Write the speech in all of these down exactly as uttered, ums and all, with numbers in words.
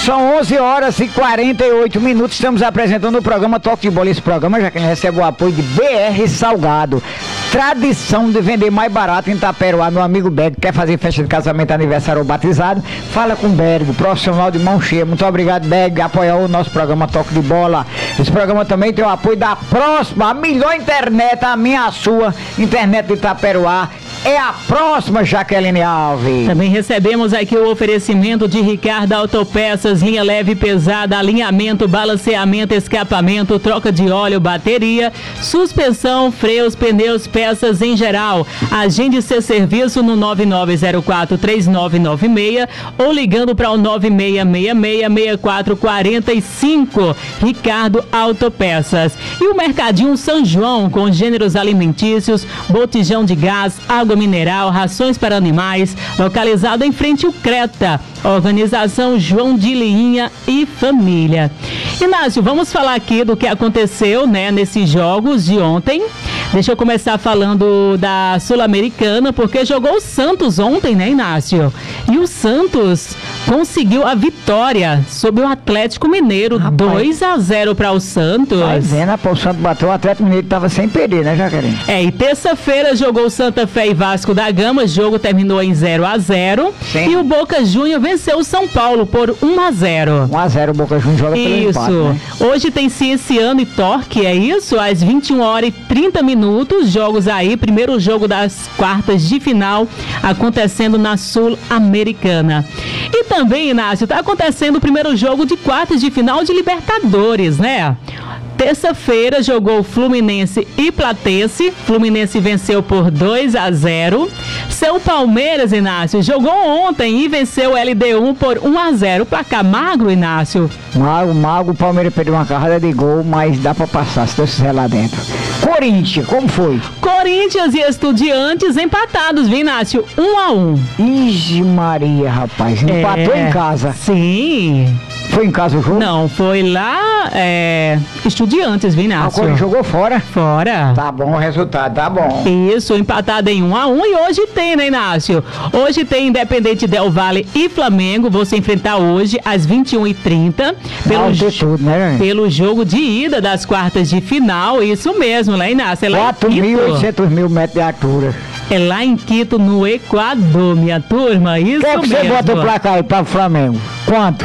São onze horas e quarenta e oito minutos, estamos apresentando o programa Toque de Bola. Esse programa já que ele recebe o apoio de B R Salgado, tradição de vender mais barato em Itaperuá. Meu amigo Berg, quer fazer festa de casamento, aniversário ou batizado? Fala com o Berg, profissional de mão cheia. Muito obrigado, Berg, apoiar o nosso programa Toque de Bola. Esse programa também tem o apoio da Próxima, a melhor internet, a minha, a sua, internet de Itaperuá. É a Próxima, Jaqueline Alves. Também recebemos aqui o oferecimento de Ricardo Autopeças, linha leve e pesada, alinhamento, balanceamento, escapamento, troca de óleo, bateria, suspensão, freios, pneus, peças em geral. Agende seu serviço no nove nove zero quatro três nove nove seis ou ligando para o nove seis seis seis seis quatro quatro cinco. Ricardo Autopeças. E o Mercadinho São João, com gêneros alimentícios, botijão de gás, água mineral, rações para animais, localizado em frente ao Creta. Organização João de Liinha e Família. Inácio, vamos falar aqui do que aconteceu, né, nesses jogos de ontem. Deixa eu começar falando da Sul-Americana, porque jogou o Santos ontem, né, Inácio? E o Santos conseguiu a vitória sobre o Atlético Mineiro, Rapaz, dois a zero para o Santos. Vai vendo, o Santos bateu, o Atlético Mineiro estava sem perder, né, Jaqueline? É, e terça-feira jogou o Santa Fé e Vasco da Gama, o jogo terminou em zero a zero. Sim. E o Boca Juniors venceu o São Paulo por um a zero. um a zero, o Boca Juniors joga pelo empate, né? Hoje tem Cienciano e Torque, é isso? Às vinte e uma horas e trinta minutos, jogos aí, primeiro jogo das quartas de final acontecendo na Sul-Americana. E também, Inácio, está acontecendo o primeiro jogo de quartas de final de Libertadores, né? Terça-feira jogou Fluminense e Platense. Fluminense venceu por dois a zero. Seu Palmeiras, Inácio, jogou ontem e venceu o L D U por um a zero. Placar magro, Inácio? Mago, mago, o Palmeiras perdeu uma carrada de gol, mas dá pra passar, se Deus quiser lá dentro. Corinthians, como foi? Corinthians e Estudiantes empatados, viu, Inácio? Um a um. Ixi Maria, rapaz, empatou é, em casa. Sim. Foi em casa o jogo? Não, foi lá, é, Estudiantes, viu, Inácio? A Corinthians jogou fora? Fora. Tá bom o resultado, tá bom. Isso, empatado em um a um, e hoje tem, né, Inácio? Hoje tem Independente Del Valle e Flamengo, vão se enfrentar hoje às vinte e uma e trinta. Pelo, tudo, né? pelo jogo de ida das quartas de final, isso mesmo, lá, Inácio? É quatro mil e oitocentos mil metros de altura. É lá em Quito, no Equador, minha turma, isso mesmo. Quer que você bota o placar aí para o Flamengo? Quanto?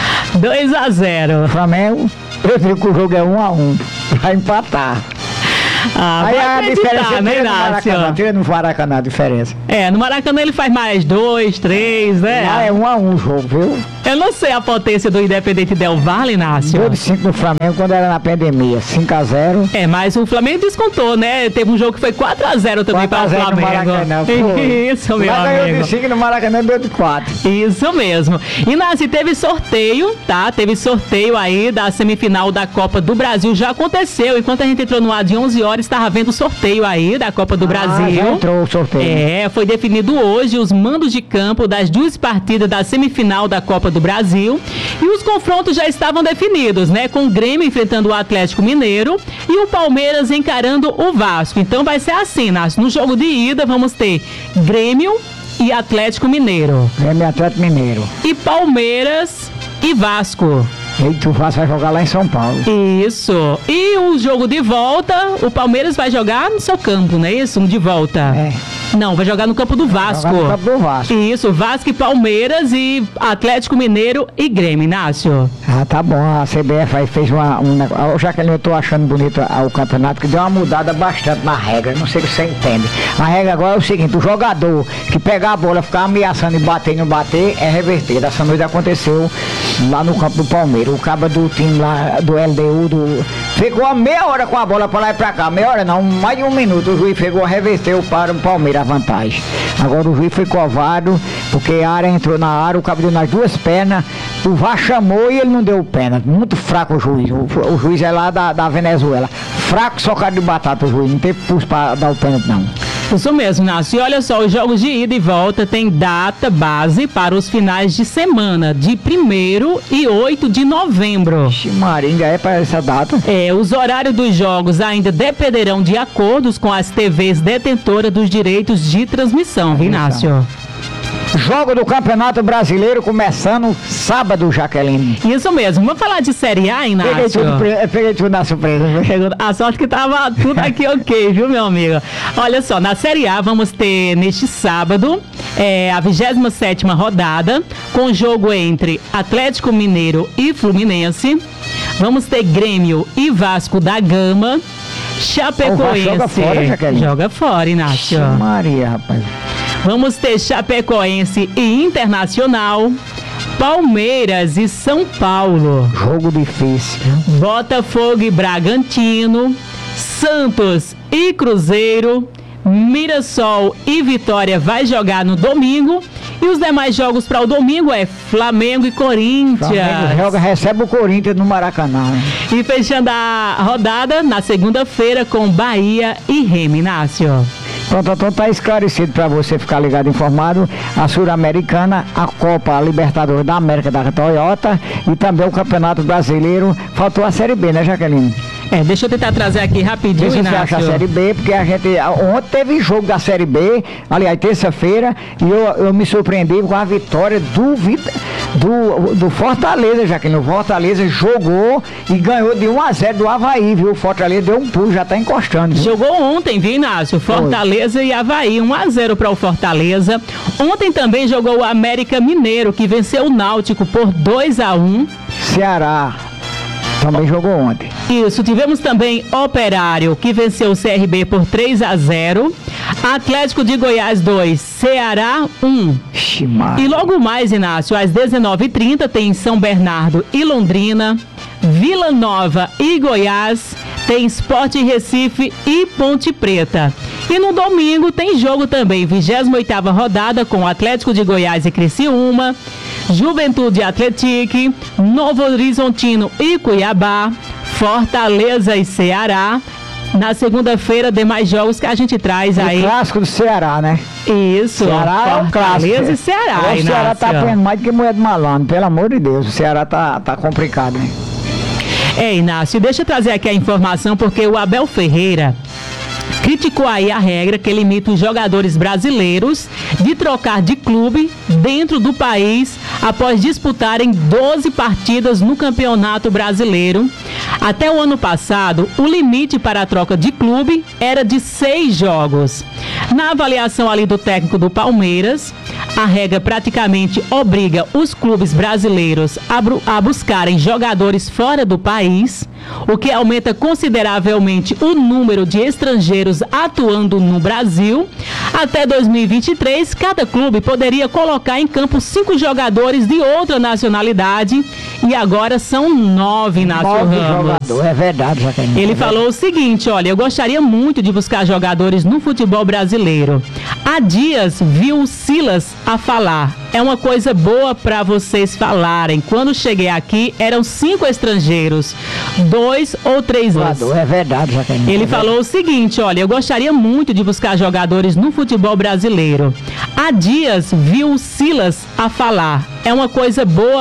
dois a zero. Flamengo, eu digo que o jogo é um a um. Vai empatar. Ah, aí a diferença, né, Inácio? Tira no Maracanã a diferença. É, no Maracanã ele faz mais dois, três, né? Lá é um a um o jogo, viu? Eu não sei a potência do Independente Del Valle, Inácio. dois a cinco no Flamengo quando era na pandemia, cinco a zero. É, mas o Flamengo descontou, né? Teve um jogo que foi quatro a zero também para o Flamengo. No Maracanã, isso, meu lá amigo. ganhou de cinco no Maracanã, deu de quatro. Isso mesmo. Inácio, teve sorteio, tá? Teve sorteio aí da semifinal da Copa do Brasil. Já aconteceu. Enquanto a gente entrou no ar de onze horas, estava vendo o sorteio aí da Copa do ah, Brasil. Já entrou o sorteio. É, foi definido hoje os mandos de campo das duas partidas da semifinal da Copa do Brasil. E os confrontos já estavam definidos, né? Com o Grêmio enfrentando o Atlético Mineiro e o Palmeiras encarando o Vasco. Então vai ser assim, Nácio. No jogo de ida vamos ter Grêmio e Atlético Mineiro. Grêmio e Atlético Mineiro. E Palmeiras e Vasco. Eita, o Vasco vai jogar lá em São Paulo. Isso. E o jogo de volta, o Palmeiras vai jogar no seu campo, não é isso? De volta. É. Não, vai jogar no campo do Vasco. Vai jogar no campo do Vasco. Isso, Vasco e Palmeiras e Atlético Mineiro e Grêmio, Inácio. Ah, tá bom. A C B F aí fez uma, um negócio. Já que eu tô achando bonito o campeonato, que deu uma mudada bastante na regra. Não sei se você entende. A regra agora é o seguinte: o jogador que pegar a bola, ficar ameaçando e bater e não bater, é revertido. Essa noite aconteceu lá no campo do Palmeiras. O cabo do time lá do L D U do... ficou a meia hora com a bola pra lá e pra cá. Meia hora não, mais de um minuto. O juiz pegou, reverteu para o Palmeiras a vantagem. Agora o juiz foi covarde, porque a área entrou na área, o cabo deu nas duas pernas, o V A R chamou e ele não deu pena. Muito fraco o juiz. O, o juiz é lá da, da Venezuela. Fraco, socado de batata o juiz. Não teve pulso pra dar o pênalti, não. Isso mesmo, Inácio. E olha só, os jogos de ida e volta tem data base para os finais de semana, de primeiro e oito de novembro. Ixi, Maringa, é para essa data? É, os horários dos jogos ainda dependerão de acordos com as T Vs detentoras dos direitos de transmissão, viu, Inácio? Jogo do Campeonato Brasileiro começando sábado, Jaqueline. Isso mesmo. Vamos falar de Série A, Inácio? Peguei tudo, pre- peguei tudo na surpresa. A sorte que tava tudo aqui ok, viu, meu amigo? Olha só, na Série A vamos ter neste sábado é, a vigésima sétima rodada, com jogo entre Atlético Mineiro e Fluminense. Vamos ter Grêmio e Vasco da Gama. Chapecoense. Joga fora, Jaqueline. Joga fora, Inácio. Maria, rapaz. Vamos ter Chapecoense e Internacional. Palmeiras e São Paulo. Jogo difícil. Botafogo e Bragantino. Santos e Cruzeiro. Mirassol e Vitória vai jogar no domingo. E os demais jogos para o domingo é Flamengo e Corinthians. Flamengo joga, recebe o Corinthians no Maracanã. Né? E fechando a rodada na segunda-feira com Bahia e Remo, Inácio. Pronto, então tá esclarecido para você ficar ligado, informado. A Sul-Americana, a Copa a Libertadores da América da Toyota e também o Campeonato Brasileiro. Faltou a Série B, né, Jaqueline? É, deixa eu tentar trazer aqui rapidinho, Deixa você achar a Série B, porque a gente... Ontem teve jogo da Série B, aliás, terça-feira, e eu, eu me surpreendi com a vitória do, do, do Fortaleza, Jaqueline. O Fortaleza jogou e ganhou de um a zero do Avaí, viu? O Fortaleza deu um pulo, já tá encostando. Viu? Jogou ontem, viu, Inácio? Fortaleza e Avaí, um a zero para o Fortaleza. Ontem também jogou o América Mineiro, que venceu o Náutico por dois a um. Ceará também jogou ontem. Isso, tivemos também Operário, que venceu o C R B por três a zero. Atlético de Goiás dois, Ceará um. Ximar. E logo mais, Inácio, às dezenove e trinta tem São Bernardo e Londrina, Vila Nova e Goiás, tem Sport Recife e Ponte Preta. E no domingo tem jogo também, vigésima oitava rodada com Atlético de Goiás e Criciúma, Juventude Atlético, Novo Horizontino e Cuiabá, Fortaleza e Ceará. Na segunda-feira, demais jogos que a gente traz aí. O clássico do Ceará, né? Isso. Ceará é o clássico. Fortaleza e Ceará, O Ceará Inácio. tá apanhando mais do que mulher de malandro, pelo amor de Deus. O Ceará tá, tá complicado, né? É, Inácio, deixa eu trazer aqui a informação, porque o Abel Ferreira criticou aí a regra que limita os jogadores brasileiros de trocar de clube dentro do país após disputarem doze partidas no Campeonato Brasileiro. Até o ano passado, o limite para a troca de clube era de seis jogos. Na avaliação ali do técnico do Palmeiras, a regra praticamente obriga os clubes brasileiros a, bru- a buscarem jogadores fora do país, o que aumenta consideravelmente o número de estrangeiros atuando no Brasil. Até dois mil e vinte e três, cada clube poderia colocar em campo cinco jogadores de outra nacionalidade e agora são nove, Inácio Nove Ramos. jogadores, é verdade, Jaqueline. Ele falou o seguinte, olha, eu gostaria muito de buscar jogadores no futebol brasileiro. Há dias viu o Silas a falar. É uma coisa boa para vocês falarem. Quando cheguei aqui, eram cinco estrangeiros, dois ou três Jogador, é verdade, Jaqueline. ele é falou o seguinte, olha, eu gostaria muito de buscar jogadores no futebol brasileiro. Há dias viu o Silas a falar. É uma coisa boa